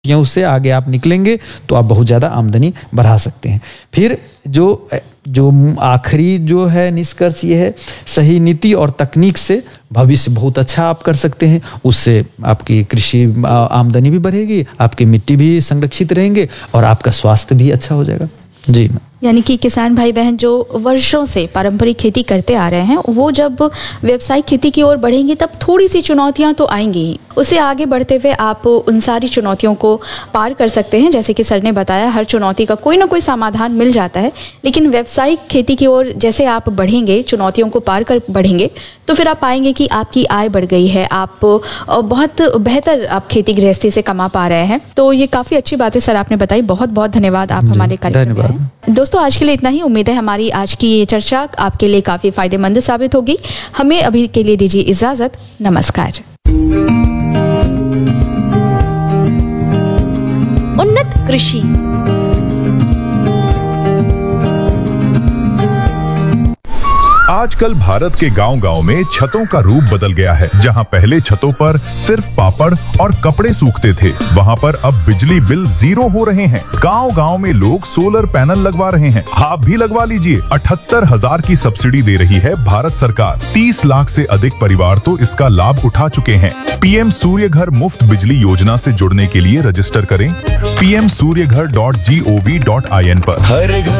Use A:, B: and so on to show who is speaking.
A: या उससे आगे आप निकलेंगे तो आप बहुत ज़्यादा आमदनी बढ़ा सकते हैं। फिर जो आखिरी जो है निष्कर्ष ये है, सही नीति और तकनीक से भविष्य बहुत अच्छा आप कर सकते हैं। उससे आपकी कृषि आमदनी भी बढ़ेगी, आपकी मिट्टी भी संरक्षित रहेंगे और आपका स्वास्थ्य भी अच्छा हो जाएगा। जी,
B: यानी कि किसान भाई बहन जो वर्षों से पारंपरिक खेती करते आ रहे हैं, वो जब व्यावसायिक खेती की ओर बढ़ेंगे तब थोड़ी सी चुनौतियां तो आएंगी ही। उसे आगे बढ़ते हुए आप उन सारी चुनौतियों को पार कर सकते हैं। जैसे कि सर ने बताया, हर चुनौती का कोई ना कोई समाधान मिल जाता है। लेकिन व्यावसायिक खेती की ओर जैसे आप बढ़ेंगे, चुनौतियों को पार कर बढ़ेंगे, तो फिर आप पाएंगे कि आपकी आय बढ़ गई है, आप बहुत बेहतर आप खेती गृहस्थी से कमा पा रहे हैं। तो ये काफ़ी अच्छी बात है सर आपने बताई। बहुत बहुत धन्यवाद, आप हमारे कार्यक्रम में आए। दोस्तों, आज के लिए इतना ही। उम्मीद है हमारी आज की ये चर्चा आपके लिए काफ़ी फायदेमंद साबित होगी। हमें अभी के लिए दीजिए इजाज़त। नमस्कार।
C: उन्नत कृषि।
D: आजकल भारत के गांव-गांव में छतों का रूप बदल गया है। जहां पहले छतों पर सिर्फ पापड़ और कपड़े सूखते थे, वहां पर अब बिजली बिल 0 हो रहे हैं। गांव-गांव में लोग सोलर पैनल लगवा रहे हैं। आप भी लगवा लीजिए। 78,000 की सब्सिडी दे रही है भारत सरकार। 30 लाख से अधिक परिवार तो इसका लाभ उठा चुके हैं। पीएम सूर्य घर मुफ्त बिजली योजना से जुड़ने के लिए रजिस्टर करें pmsuryaghar.gov.in पर।